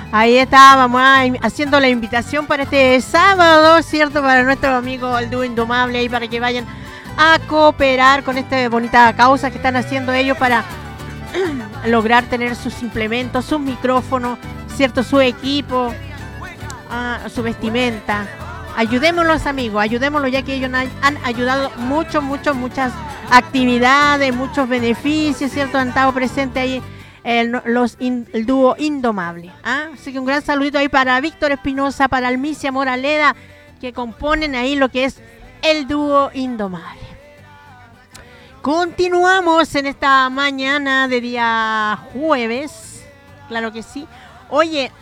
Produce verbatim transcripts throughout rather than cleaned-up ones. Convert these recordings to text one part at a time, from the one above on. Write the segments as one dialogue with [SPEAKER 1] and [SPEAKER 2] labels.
[SPEAKER 1] Ahí estábamos ah, haciendo la invitación para este sábado, ¿cierto? Para nuestro amigo el dúo Indomable, y para que vayan a cooperar con esta bonita causa que están haciendo ellos para lograr tener sus implementos, sus micrófonos, ¿cierto? Su equipo, ah, su vestimenta. Ayudémoslos, amigos, ayudémoslos, ya que ellos han, han ayudado mucho, mucho, muchas actividades, muchos beneficios, ¿cierto? Han estado presentes ahí el, los in, el dúo Indomable. ¿Ah? Así que un gran saludito ahí para Víctor Espinosa, para Almicia Moraleda, que componen ahí lo que es el dúo Indomable. Continuamos en esta mañana de día jueves, claro que sí. Oye,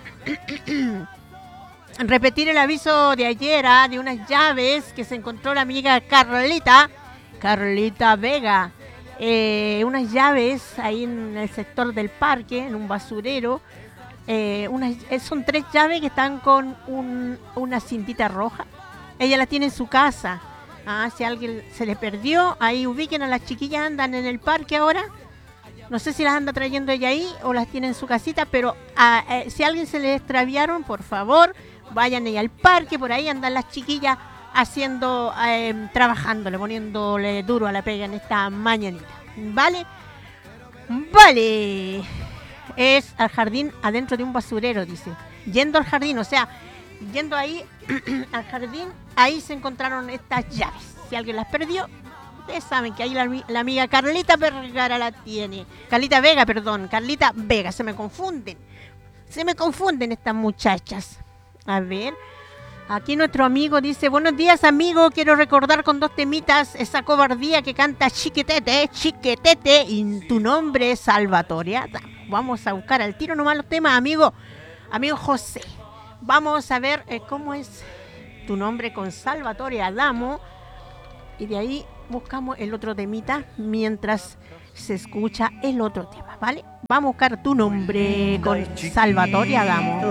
[SPEAKER 1] repetir el aviso de ayer, ¿ah? De unas llaves que se encontró la amiga Carlita, Carlita Vega. Eh, unas llaves ahí en el sector del parque, en un basurero. Eh, unas, son tres llaves que están con un, una cintita roja. Ella las tiene en su casa. Ah, si a alguien se le perdió, ahí ubiquen a las chiquillas, andan en el parque ahora. No sé si las anda trayendo ella ahí o las tiene en su casita, pero a, eh, si a alguien se le extraviaron, por favor, vayan ahí al parque, por ahí andan las chiquillas haciendo, eh, trabajándole, poniéndole duro a la pega en esta mañanita. ¿Vale? Vale. Es al jardín adentro de un basurero, dice. Yendo al jardín, o sea, yendo ahí al jardín, ahí se encontraron estas llaves. Si alguien las perdió, ustedes saben que ahí la, la amiga Carlita Vergara la tiene. Carlita Vega, perdón, Carlita Vega, se me confunden. Se me confunden estas muchachas. A ver, aquí nuestro amigo dice: buenos días, amigo, quiero recordar con dos temitas esa cobardía que canta Chiquetete, Chiquetete, y tu nombre es Salvatore. Vamos a buscar al tiro nomás los temas, amigo, amigo José. Vamos a ver eh, cómo es tu nombre con Salvatore Adamo, y de ahí buscamos el otro temita mientras se escucha el otro tema, ¿vale? Vamos a buscar tu nombre con Salvatore Adamo.